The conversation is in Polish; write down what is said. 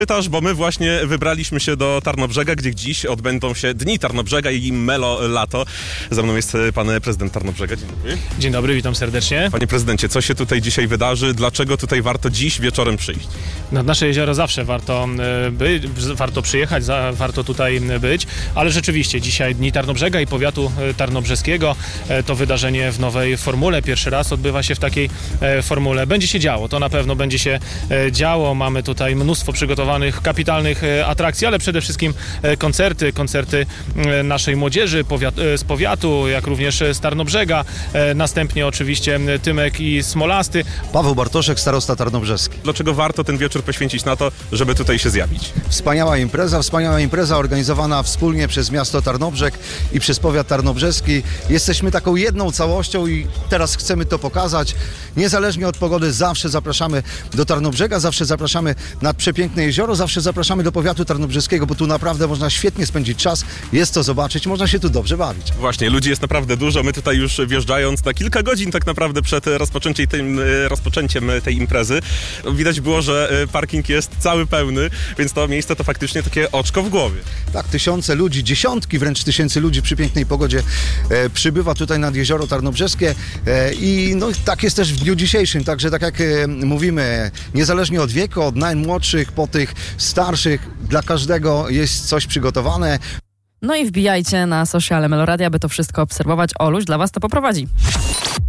Pytasz, bo my właśnie wybraliśmy się do Tarnobrzega, gdzie dziś odbędą się Dni Tarnobrzega i Melo Lato. Ze mną jest pan prezydent Tarnobrzega. Dzień dobry. Dzień dobry, witam serdecznie. Panie prezydencie, co się tutaj dzisiaj wydarzy? Dlaczego tutaj warto dziś wieczorem przyjść? Nad nasze jezioro zawsze warto warto przyjechać, warto tutaj być, ale rzeczywiście dzisiaj Dni Tarnobrzega i powiatu tarnobrzeskiego to wydarzenie w nowej formule. Pierwszy raz odbywa się w takiej formule. Będzie się działo, to na pewno będzie się działo. Mamy tutaj mnóstwo przygotowanych kapitalnych atrakcji, ale przede wszystkim koncerty naszej młodzieży z powiatu, jak również z Tarnobrzega. Następnie oczywiście Tymek i Smolasty. Paweł Bartoszek, starosta tarnobrzeski. Dlaczego warto ten wieczór poświęcić na to, żeby tutaj się zjawić? Wspaniała impreza organizowana wspólnie przez miasto Tarnobrzeg i przez powiat tarnobrzeski. Jesteśmy taką jedną całością i teraz chcemy to pokazać. Niezależnie od pogody zawsze zapraszamy do Tarnobrzega, zawsze zapraszamy nad przepiękne jezioro, zawsze zapraszamy do powiatu tarnobrzeskiego, bo tu naprawdę można świetnie spędzić czas, jest to zobaczyć, można się tu dobrze bawić. Właśnie, ludzi jest naprawdę dużo. My tutaj już wjeżdżając na kilka godzin tak naprawdę przed rozpoczęciem tej imprezy, widać było, że parking jest cały pełny, więc to miejsce to faktycznie takie oczko w głowie. Tak, tysiące ludzi, dziesiątki wręcz tysięcy ludzi przy pięknej pogodzie przybywa tutaj nad jezioro tarnobrzeskie i no, tak jest też w dniu dzisiejszym, także tak jak mówimy, niezależnie od wieku, od najmłodszych po tych starszych, dla każdego jest coś przygotowane. No i wbijajcie na sociale Meloradia, aby to wszystko obserwować. Oluś dla was to poprowadzi.